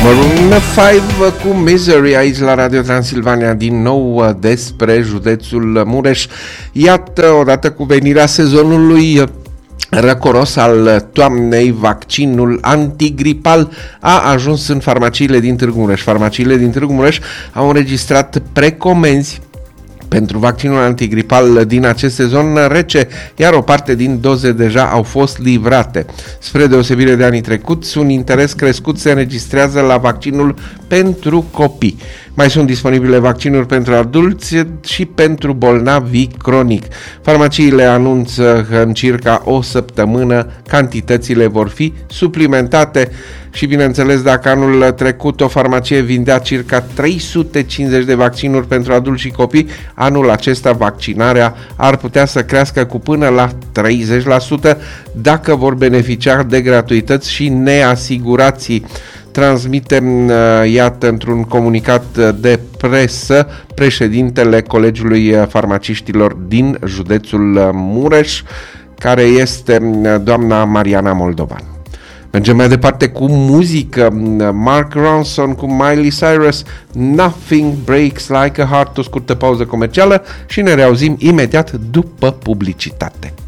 Maroon 5 cu Misery aici la Radio Transilvania, din nou despre județul Mureș. Iată, odată cu venirea sezonului răcoros al toamnei, vaccinul antigripal a ajuns în farmaciile din Târgu Mureș. Farmaciile din Târgu Mureș au înregistrat precomenzi pentru vaccinul antigripal din acest sezon rece, iar o parte din doze deja au fost livrate. Spre deosebire de anii trecuți, un interes crescut se înregistrează la vaccinul pentru copii. Mai sunt disponibile vaccinuri pentru adulți și pentru bolnavi cronic. Farmaciile anunță că în circa o săptămână cantitățile vor fi suplimentate și, bineînțeles, dacă anul trecut o farmacie vindea circa 350 de vaccinuri pentru adulți și copii, anul acesta vaccinarea ar putea să crească cu până la 30% dacă vor beneficia de gratuități și neasigurații. Transmitem, iată, într-un comunicat de presă, președintele Colegiului Farmaciștilor din județul Mureș, care este doamna Mariana Moldovan. Mergem mai departe cu muzică. Mark Ronson cu Miley Cyrus, Nothing Breaks Like a Heart, o scurtă pauză comercială și ne reauzim imediat după publicitate.